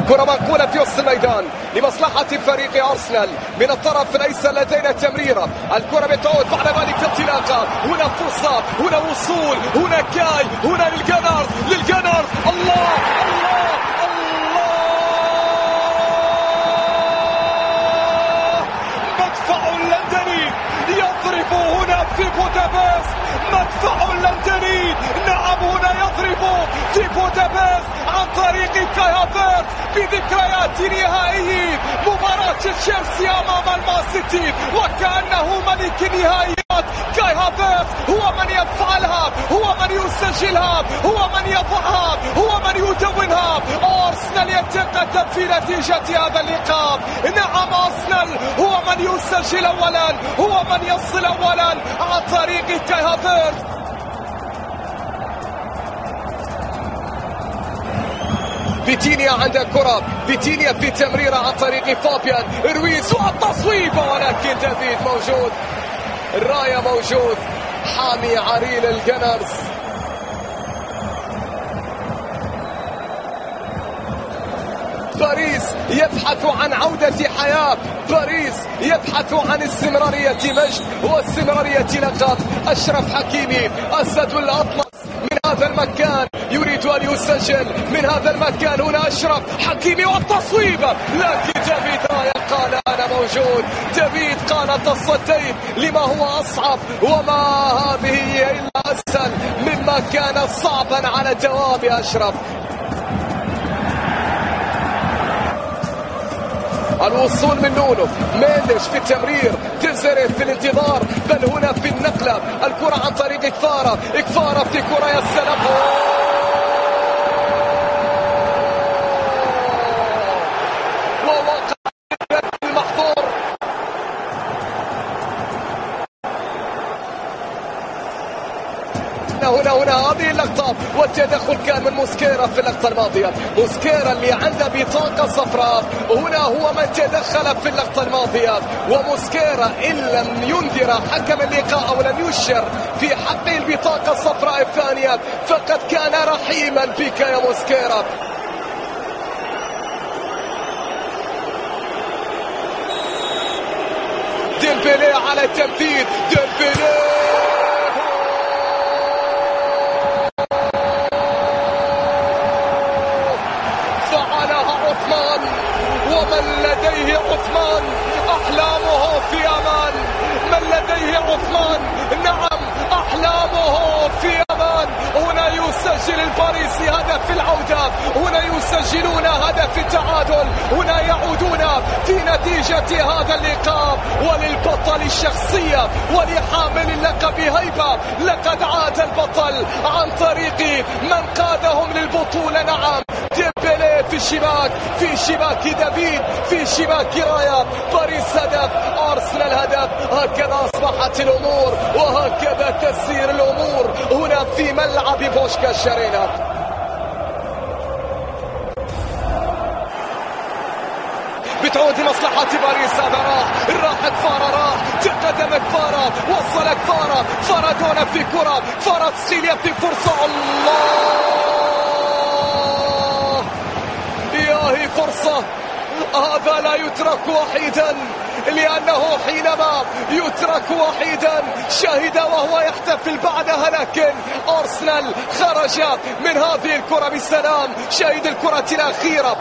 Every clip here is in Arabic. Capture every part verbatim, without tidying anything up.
كرة منقولة في وسط الميدان لمصلحة فريق أرسنال. من الطرف ليس لدينا تمريرة، الكرة بتعود بعد ذلك انطلاقة. هنا فرصة، هنا وصول، هنا كاي، هنا للجانرز للجانرز الله الله الله. مدفع لندني يضرب هنا في بودابست، مدفع لندني نعم هنا يضرب في بودابست عن طريق كاي هافرتز بذكريات نهائي مباراة تشيلسي أمام المان سيتي، وكأنه ملك النهائيات. كاي هافرتز هو من يفعلها، هو من يسجلها، هو من يضعها، هو من يدونها. أرسنال يتقدم في نتيجة هذا اللقاء. نعم أرسنال هو من يسجل أولا، هو من يصل أولا عن طريق كاي هافرتز. فيتينيا عنده كرة، فيتينيا في تمريرة عن طريق فابيان رويز والتصويب، ولكن دافيد موجود، الراية موجود، حامي عريل الجنرز. باريس يبحث عن عودة حياة، باريس يبحث عن استمرارية مجد واستمرارية لقب. أشرف حكيمي أسد الأطلس من هذا المكان يريد أن يسجل من هذا المكان. هنا أشرف حكيمي والتصويب، لكن دافيد رايا قال أنا موجود. دافيد قال تصديت لما هو أصعب، وما هذه إلا أسهل مما كان صعبا على جواب أشرف. الوصول من نونو مينديش في التمرير، تنزرف في الانتظار، بل هنا في النقلة. الكرة عن طريق إكفارا، إكفارا في كرة يا سلام. ووقع المحظور. هنا هنا هذه اللقطة والتدخل كان من موسكيرا في اللقطة الماضية. موسكيرا اللي عنده بطاقة صفراء، هنا هو من تدخل في اللقطة الماضية. وموسكيرا إن لم ينذر حكم اللقاء أو لم يشر في حق البطاقة الصفراء الثانية فقد كان رحيما بك يا موسكيرا. ديمبلي على التنفيذ، ديمبلي ومن لديه عثمان أحلامه في أمان. من لديه عثمان نعم أحلامه في أمان. هنا يسجل الباريسي هدف العودة، هنا يسجلون هدف التعادل، هنا يعودون في نتيجة هذا اللقاء. وللبطل الشخصية ولحامل اللقب هيبة، لقد عاد البطل عن طريق من قادهم للبطولة. نعم ديمبلي في الشباك، في شباك دافيد، في شباك رايا. باريس هدف، أرسنال هدف. هكذا أصبحت الأمور وهكذا تسير الأمور هنا في ملعب بوشكاش أرينا. بتعود لمصلحة باريس. هذا راح راح كفارة، راح تقدم كفارة، وصل كفارة، فارادونا في كرة، فاراتسخيليا في فرصة. الله ياهي فرصة. هذا لا يترك وحيدا، لأنه حينما يترك وحيدا شهد وهو يحتفل بعدها، لكن أرسنال خرج من هذه الكرة بالسلام. شهد الكرة الأخيرة.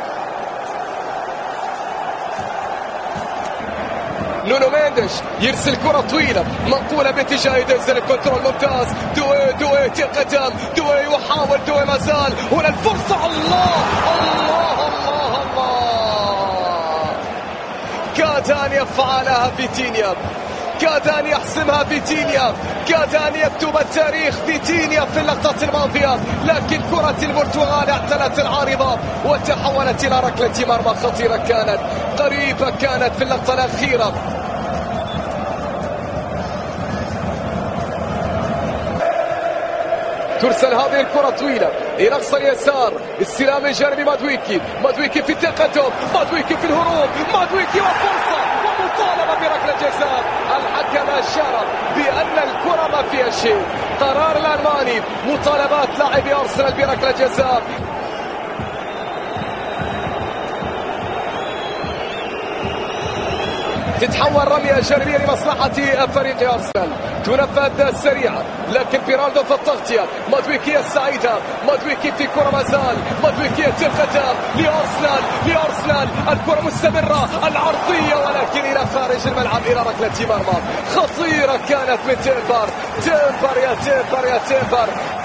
نونو مينديش يرسل كرة طويلة منقولة باتجاه ديزل، الكنترول ممتاز. دوي دوي تقدم، دوي وحاول، دوي ما زال. هنا الفرصة. الله الله الله الله. كاد أن يفعلها فيتينيا، كاد أن يحسمها فيتينيا، كاد أن يكتب التاريخ فيتينيا في اللقطة الماضية، لكن كرة البرتغال اعتلت العارضة وتحولت إلى ركلة مرمى خطيرة، كانت قريبة، كانت في اللقطة الأخيرة. ترسل هذه الكرة طويلة إلى أقصى اليسار، استلام الجانبي مادويكي، مادويكي في التقدم، مادويكي في الهروب، مادويكي وفرصة ومطالبة بركلة جزاء. الحكم أشار بأن الكرة ما فيها شيء. قرار الألماني، مطالبات لاعبي أرسنال بركلة جزاء. تتحول رمية جانبية لمصلحة فريق أرسنال، تنفذ سريعة لكن بيرالدو في التغطية، مادويكي السعيدة، مادويكي في كرة مازال، مادويكي القدام لأرسنال لأرسنال الكرة مستمرة العرضية ولكن إلى خارج الملعب إلى ركلة مرمى خطيرة كانت من تيمبر. تيمبر يا تيمبر يا تيمبر.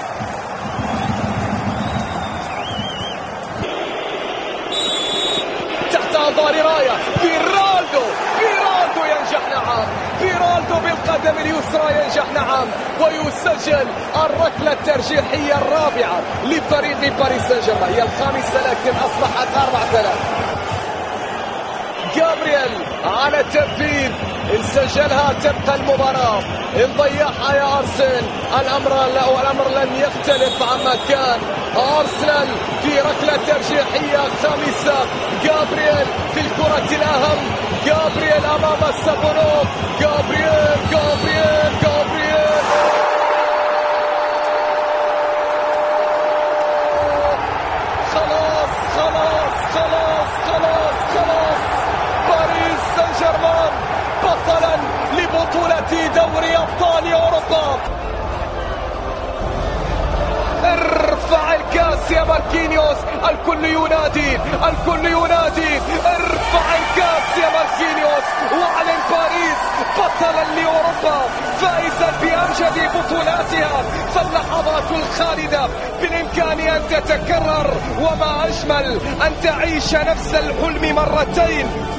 تحت أنظار راية بيرالدو، بيرالدو ينجح نعم، بيرالدو بالقدم اليسرى ينجح نعم ويسجل الركلة الترجيحية الرابعة لفريق باريس سان جيرمان، هي الخامسة لكن أصبحت أربعة ثلاثة. جابرييل على التنفيذ، إن سجلها تبقى المباراة، إن ضيعها يا أرسنال الأمر لا والأمر لن يختلف عما كان. أرسنال في ركلة ترجيحية خامسة، جابرييل في الكرة الأهم، جابرييل أمام السابونوف، جابرييل جابرييل جابرييل خلاص خلاص خلاص خلاص خلاص باريس سان جيرمان بطلا لبطولة دوري أبطال أوروبا. ارفع الكاس يا ماركينيوس، الكل ينادي الكل ينادي ارفع الكاس يا ماركينيوس واعلن باريس بطلا لأوروبا فائزا بأمجد بطولاتها. فاللحظات الخالدة بالإمكان أن تتكرر، وما أجمل أن تعيش نفس الحلم مرتين.